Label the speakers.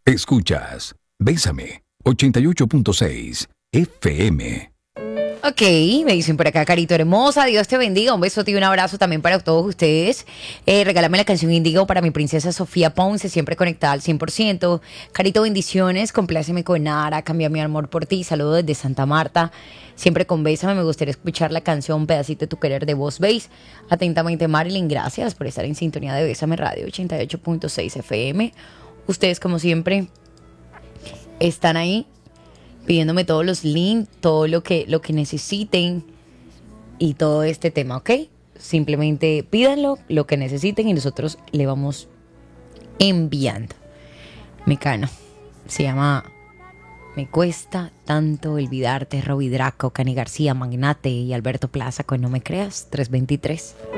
Speaker 1: Escuchas Bésame 88.6 FM.
Speaker 2: Ok, me dicen por acá, Carito hermosa, Dios te bendiga, un besote y un abrazo también para todos ustedes. Regálame la canción Índigo para mi princesa Sofía Ponce, siempre conectada al 100%. Carito, bendiciones, compláceme con Nara, cambia mi amor por ti, saludo desde Santa Marta. Siempre con Bésame, me gustaría escuchar la canción Pedacito de tu querer de Voz Bass. Atentamente, Marilyn, gracias por estar en sintonía de Bésame Radio 88.6 FM. Ustedes, como siempre, están ahí pidiéndome todos los links, todo lo que necesiten y todo este tema, ¿ok? Simplemente pídanlo, lo que necesiten y nosotros le vamos enviando. Mecano, se llama Me cuesta tanto olvidarte, Robbie Draco, Cani García, Magnate y Alberto Plaza con No Me Creas, 323.